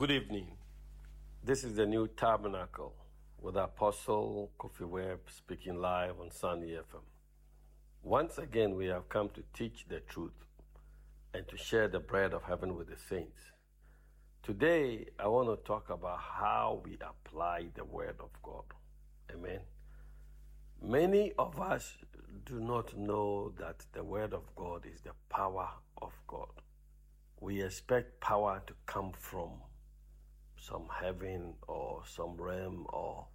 Good evening. This is the New Tabernacle with Apostle Kofi Webb speaking live on Sunny FM. Once again, we have come to teach the truth and to share the bread of heaven with the saints. Today, I want to talk about how we apply the Word of God. Amen. Many of us do not know that the Word of God is the power of God. We expect power to come from some heaven or some realm or